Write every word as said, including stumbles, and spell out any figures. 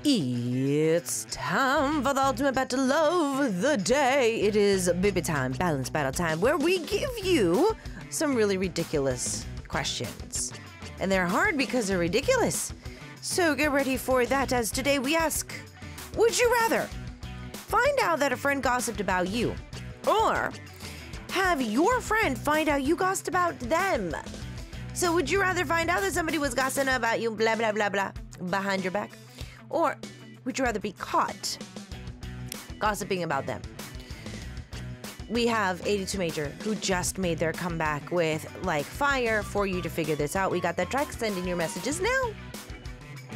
It's time for the ultimate battle of the day. It is Bibi time, balance battle time, where we give you some really ridiculous questions. And they're hard because they're ridiculous. So get ready for that, as today we ask, would you rather find out that a friend gossiped about you, or have your friend find out you gossiped about them? So would you rather find out that somebody was gossiping about you, blah, blah, blah, blah, behind your back? Or would you rather be caught gossiping about them? We have eighty-two Major, who just made their comeback with like fire for you to figure this out. We got that track. Send in your messages now.